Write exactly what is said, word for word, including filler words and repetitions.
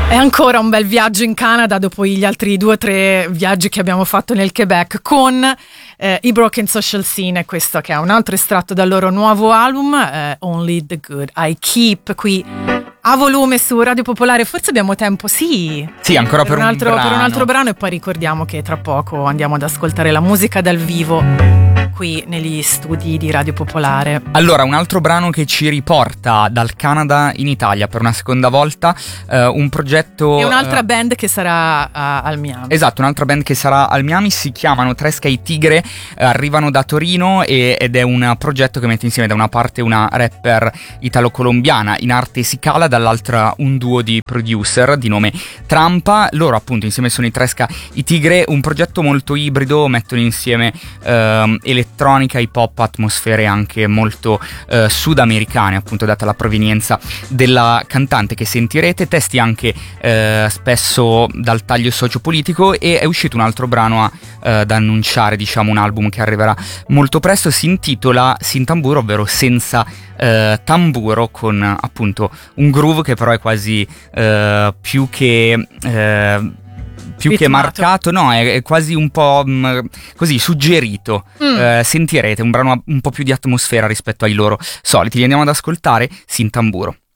È ancora un bel viaggio in Canada dopo gli altri due o tre viaggi che abbiamo fatto nel Quebec con eh, i Broken Social Scene, questo che è un altro estratto dal loro nuovo album, eh, Only the Good I Keep, qui a volume su Radio Popolare. Forse abbiamo tempo, sì, sì ancora per, per, un, un altro, brano. per un altro brano, e poi ricordiamo che tra poco andiamo ad ascoltare la musica dal vivo qui negli studi di Radio Popolare. Allora, un altro brano che ci riporta dal Canada in Italia per una seconda volta, eh, un progetto... E un'altra eh, band che sarà uh, al Miami. Esatto, un'altra band che sarà al Miami, si chiamano Tresca e Tigre, eh, arrivano da Torino e, ed è un progetto che mette insieme da una parte una rapper italo-colombiana, in arte Sicala, dall'altra un duo di producer di nome Trampa. Loro appunto insieme sono i Tresca e Tigre, un progetto molto ibrido, mettono insieme ehm, elettronica, hip hop, atmosfere anche molto eh, sudamericane, appunto data la provenienza della cantante che sentirete, testi anche eh, spesso dal taglio sociopolitico, e è uscito un altro brano a, eh, da annunciare, diciamo un album che arriverà molto presto, si intitola Sin Tamburo, ovvero senza eh, tamburo, con appunto un groove che però è quasi eh, più che... Eh, più ritmato. Che marcato, no, è, è quasi un po' mh, così suggerito. Mm. Eh, sentirete un brano un po' più di atmosfera rispetto ai loro soliti. Li andiamo ad ascoltare, Sin Tamburo.